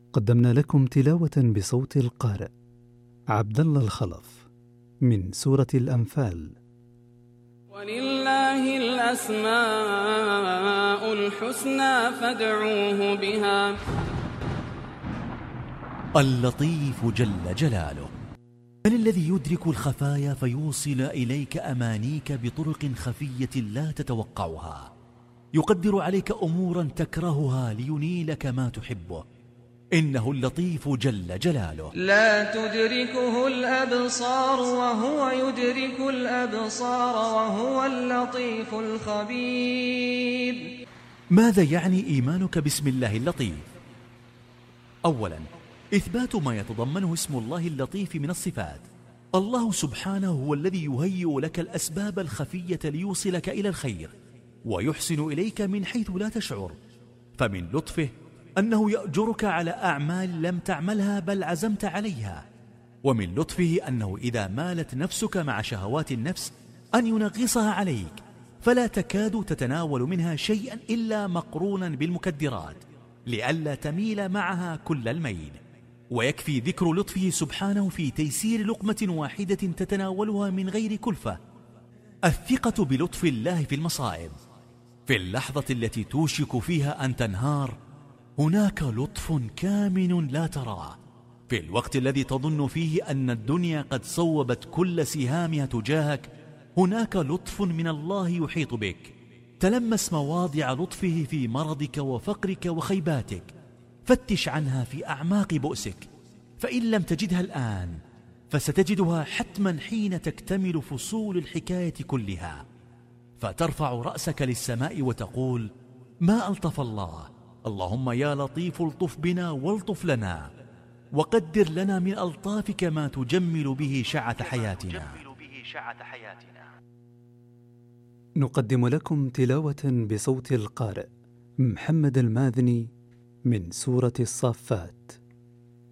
قدمنا لكم تلاوة بصوت القارئ عبد الله الخلف من سورة الأنفال. ولله الأسماء الحسنى فادعوه بها. اللطيف جل جلاله، من الذي يدرك الخفايا فيوصل إليك أمانيك بطرق خفية لا تتوقعها، يقدر عليك أمورا تكرهها لينيلك ما تحبه. إنه اللطيف جل جلاله. لا تدركه الأبصار وهو يدرك الأبصار وهو اللطيف الخبير. ماذا يعني إيمانك باسم الله اللطيف؟ أولا، إثبات ما يتضمنه اسم الله اللطيف من الصفات. الله سبحانه هو الذي يهيئ لك الأسباب الخفية ليوصلك إلى الخير ويحسن إليك من حيث لا تشعر. فمن لطفه أنه يأجرك على أعمال لم تعملها بل عزمت عليها. ومن لطفه أنه إذا مالت نفسك مع شهوات النفس أن ينغصها عليك، فلا تكاد تتناول منها شيئا إلا مقرونا بالمكدرات لئلا تميل معها كل الميل. ويكفي ذكر لطفه سبحانه في تيسير لقمة واحدة تتناولها من غير كلفة. الثقة بلطف الله في المصائب. في اللحظة التي توشك فيها أن تنهار هناك لطف كامن لا تراه. في الوقت الذي تظن فيه أن الدنيا قد صوبت كل سهامها تجاهك هناك لطف من الله يحيط بك. تلمس مواضع لطفه في مرضك وفقرك وخيباتك، فتش عنها في أعماق بؤسك، فإن لم تجدها الآن فستجدها حتما حين تكتمل فصول الحكاية كلها، فترفع رأسك للسماء وتقول: ما ألطف الله، اللهم يا لطيف الطف بنا والطف لنا، وقدر لنا من ألطافك ما تجمل به شعة حياتنا. نقدم لكم تلاوة بصوت القارئ محمد الماذني من سورة الصافات.